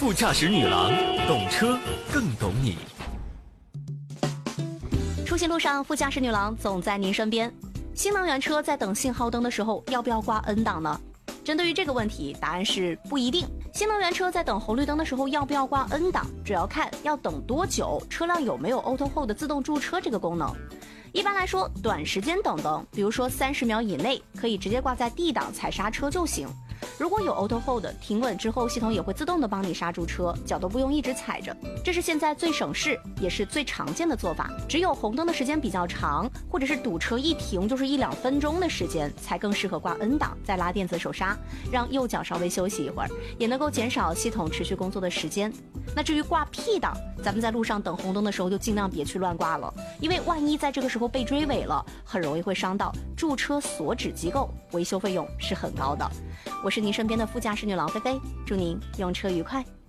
副驾驶女郎，懂车更懂你。 出行路上，副驾驶女郎总在您身边。新能源车在等信号灯的时候，要不要挂 N 档呢？针对于这个问题，答案是不一定。新能源车在等红绿灯的时候，要不要挂 N 档，主要看要等多久，车辆有没有 Auto Hold 自动驻车这个功能。一般来说，短时间等灯，比如说30秒以内，可以直接挂在 D 档踩刹车就行。如果有 Auto Hold， 停稳之后，系统也会自动的帮你刹住车，脚都不用一直踩着。这是现在最省事也是最常见的做法。只有红灯的时间比较长，或者是堵车一停就是1-2分钟的时间，才更适合挂 N 档，再拉电子手刹，让右脚稍微休息一会儿，也能够减少系统持续工作的时间。那至于挂 P 档，咱们在路上等红灯的时候就尽量别去乱挂了，因为万一在这个时候被追尾了，很容易会伤到驻车所指机构，维修费用是很高的。我是您身边的副驾驶女郎菲菲，祝您用车愉快。